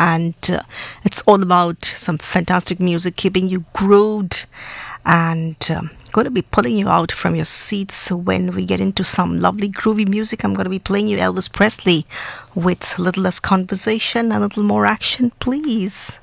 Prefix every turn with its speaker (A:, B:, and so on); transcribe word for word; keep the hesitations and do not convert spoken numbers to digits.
A: and uh, it's all about some fantastic music keeping you grooved and um, going to be pulling you out from your seats when we get into some lovely groovy music. I'm going to be playing you Elvis Presley with a little less conversation and a little more action, please.